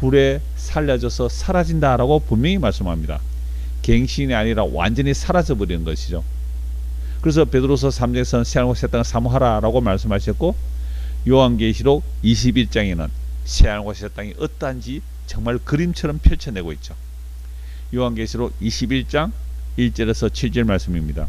불에 살려져서 사라진다라고 분명히 말씀합니다. 갱신이 아니라 완전히 사라져버리는 것이죠. 그래서 베드로서 3장에서는 새하늘과 새 땅을 사모하라라고 말씀하셨고, 요한계시록 21장에는 새하늘과 새 땅이 어떠한지 정말 그림처럼 펼쳐내고 있죠. 요한계시록 21장 1절에서 7절 말씀입니다.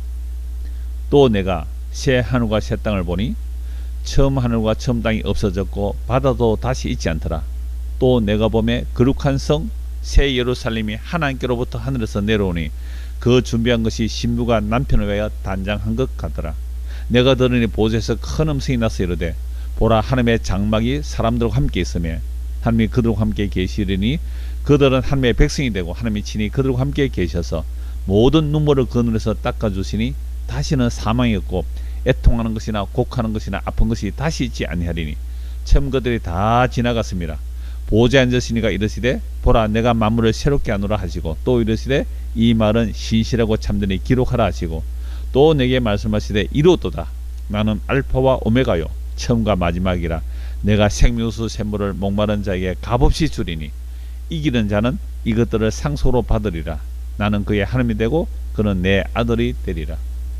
또 내가 새 하늘과 새 땅을 보니 처음 하늘과 처음 땅이 없어졌고 바다도 다시 있지 않더라. 또 내가 보매 거룩한 성 새 예루살렘이 하나님께로부터 하늘에서 내려오니 그 준비한 것이 신부가 남편을 위하여 단장한 것 같더라. 내가 들으니 보좌에서 큰 음성이 나서 이르되 보라, 하나님의 장막이 사람들과 함께 있으며 하나님이 그들과 함께 계시리니 그들은 하나님의 백성이 되고 하나님이 친히 그들과 함께 계셔서 모든 눈물을 그 눈에서 닦아주시니 다시는 사망이 없고 애통하는 것이나 곡하는 것이나 아픈 것이 다시 있지 아니하리니 처음 것들이 다 지나갔습니다. 보좌에 앉으시니가 이르시되 보라, 내가 만물을 새롭게 하노라 하시고 또 이르시되 이 말은 신실하고 참되니 기록하라 하시고 또 내게 말씀하시되 이루었도다. 나는 알파와 오메가요 처음과 마지막이라. 내가 생명수 샘물을 목마른 자에게 값없이 주리니 이기는 자는 이것들을 상속으로 받으리라. 나는 그의 하나님이 되고 그는 내 아들이 되리라.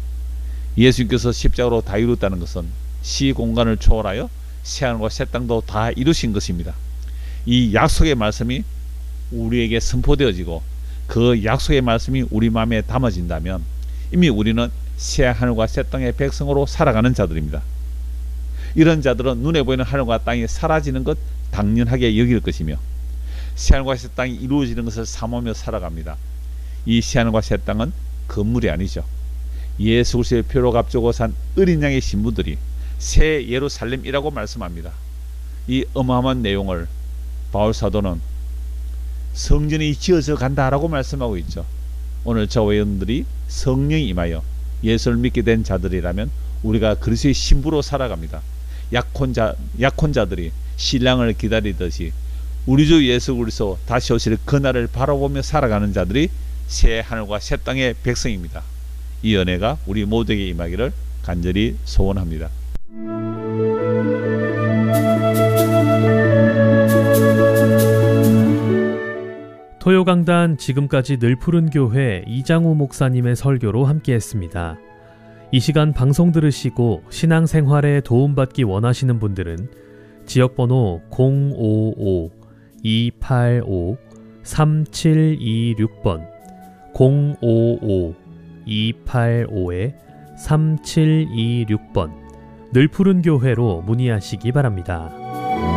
예수님께서 십자가로 다 이뤘다는 것은 시공간을 초월하여 새하늘과 새 땅도 다 이루신 것입니다. 이 약속의 말씀이 우리에게 선포되어지고 그 약속의 말씀이 우리 마음에 담아진다면 이미 우리는 새하늘과 새 땅의 백성으로 살아가는 자들입니다. 이런 자들은 눈에 보이는 하늘과 땅이 사라지는 것 당연하게 여길 것이며 새하늘과 새 땅이 이루어지는 것을 사모하며 살아갑니다. 이 새하늘과 새 땅은 건물이 아니죠. 예수 그리스도의 표로 값주고 산 어린 양의 신부들이 새 예루살렘이라고 말씀합니다. 이 어마어마한 내용을 바울 사도는 성전이 지어져 간다라고 말씀하고 있죠. 오늘 저와 여러분들이 성령이 임하여 예수를 믿게 된 자들이라면 우리가 그리스도의 신부로 살아갑니다. 약혼자들이 신랑을 기다리듯이 우리 주 예수 그리스도 다시 오실 그날을 바라보며 살아가는 자들이 새 하늘과 새 땅의 백성입니다. 이 은혜가 우리 모두에게 임하기를 간절히 소원합니다. 토요강단 지금까지 늘푸른교회 이장우 목사님의 설교로 함께했습니다. 이 시간 방송 들으시고 신앙생활에 도움받기 원하시는 분들은 지역번호 055-285-3726번 055-285-3726번 늘푸른교회로 문의하시기 바랍니다.